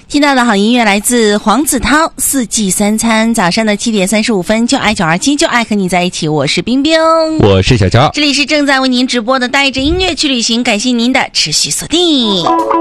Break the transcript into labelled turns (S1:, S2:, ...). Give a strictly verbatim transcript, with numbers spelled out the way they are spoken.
S1: 听到的好音乐来自黄子韬《四季三餐》。早上的七点三十五分，就爱九二七，就爱和你在一起。我是冰冰，
S2: 我是小乔，
S1: 这里是正在为您直播的带着音乐去旅行，感谢您的持续锁定。